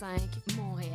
5 Montréal.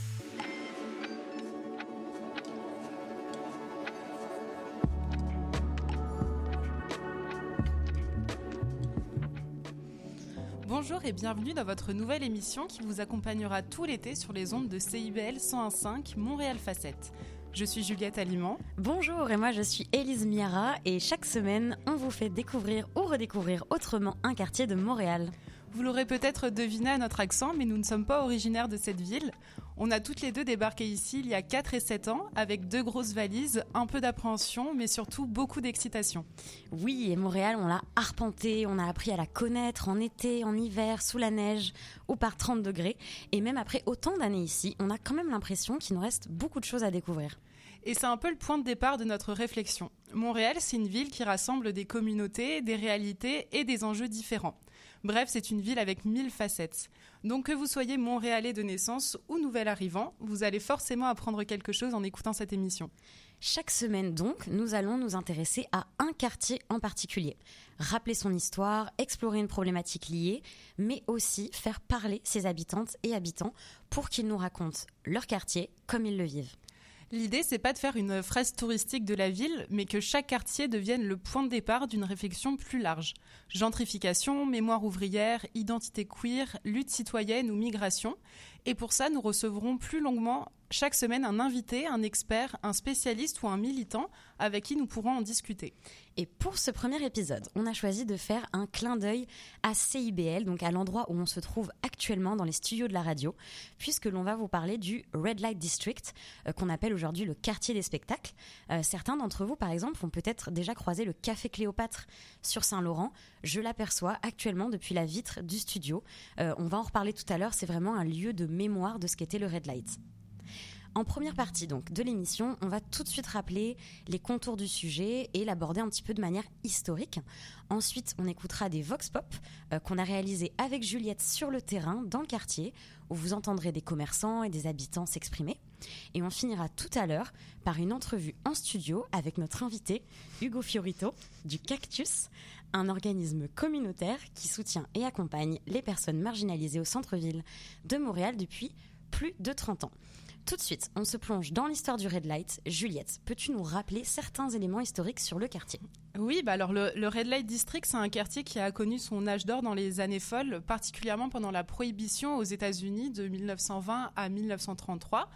Bonjour et bienvenue dans votre nouvelle émission qui vous accompagnera tout l'été sur les ondes de CIBL 101.5 Montréal Facette. Je suis Juliette Aliment. Bonjour et moi je suis Élise Miara et chaque semaine on vous fait découvrir ou redécouvrir autrement un quartier de Montréal. Vous l'aurez peut-être deviné à notre accent, mais nous ne sommes pas originaires de cette ville. On a toutes les deux débarqué ici il y a 4 et 7 ans, avec 2 grosses valises, un peu d'appréhension, mais surtout beaucoup d'excitation. Oui, et Montréal, on l'a arpenté, on a appris à la connaître en été, en hiver, sous la neige ou par 30 degrés. Et même après autant d'années ici, on a quand même l'impression qu'il nous reste beaucoup de choses à découvrir. Et c'est un peu le point de départ de notre réflexion. Montréal, c'est une ville qui rassemble des communautés, des réalités et des enjeux différents. Bref, c'est une ville avec 1000 facettes. Donc que vous soyez Montréalais de naissance ou nouvel arrivant, vous allez forcément apprendre quelque chose en écoutant cette émission. Chaque semaine donc, nous allons nous intéresser à un quartier en particulier. Rappeler son histoire, explorer une problématique liée, mais aussi faire parler ses habitantes et habitants pour qu'ils nous racontent leur quartier comme ils le vivent. L'idée, c'est pas de faire une fresque touristique de la ville, mais que chaque quartier devienne le point de départ d'une réflexion plus large. Gentrification, mémoire ouvrière, identité queer, lutte citoyenne ou migration. Et pour ça, nous recevrons plus longuement chaque semaine un invité, un expert, un spécialiste ou un militant avec qui nous pourrons en discuter. Et pour ce premier épisode, on a choisi de faire un clin d'œil à CIBL, donc à l'endroit où on se trouve actuellement dans les studios de la radio, puisque l'on va vous parler du Red Light District, qu'on appelle aujourd'hui le quartier des spectacles. Certains d'entre vous, par exemple, ont peut-être déjà croisé le Café Cléopâtre sur Saint-Laurent. Je l'aperçois actuellement depuis la vitre du studio. On va en reparler tout à l'heure, c'est vraiment un lieu de mémoire de ce qu'était le Red Light. En première partie donc de l'émission, on va tout de suite rappeler les contours du sujet et l'aborder un petit peu de manière historique. Ensuite, on écoutera des vox pop qu'on a réalisés avec Juliette sur le terrain, dans le quartier, où vous entendrez des commerçants et des habitants s'exprimer. Et on finira tout à l'heure par une entrevue en studio avec notre invité Hugo Fiorito du Cactus, un organisme communautaire qui soutient et accompagne les personnes marginalisées au centre-ville de Montréal depuis plus de 30 ans. Tout de suite, on se plonge dans l'histoire du Red Light. Juliette, peux-tu nous rappeler certains éléments historiques sur le quartier ? Oui, alors le Red Light District, c'est un quartier qui a connu son âge d'or dans les années folles, particulièrement pendant la prohibition aux États-Unis de 1920 à 1933.